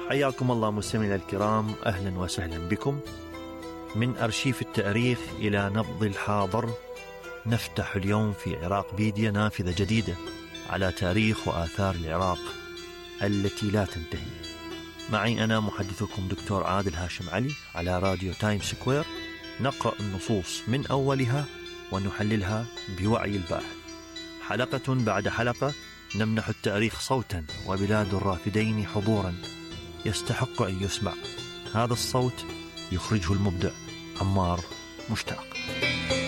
حياكم الله مستمعينا الكرام، أهلا وسهلا بكم. من أرشيف التاريخ إلى نبض الحاضر، نفتح اليوم في عراق بيديا نافذة جديدة على تاريخ وآثار العراق التي لا تنتهي. معي أنا محدثكم دكتور عادل هاشم علي على راديو تايم سكوير، نقرأ النصوص من أولها ونحللها بوعي الباحث. حلقة بعد حلقة نمنح التاريخ صوتا وبلاد الرافدين حضورا يستحق أن يسمع. هذا الصوت يخرجه المبدع عمار مشتاق.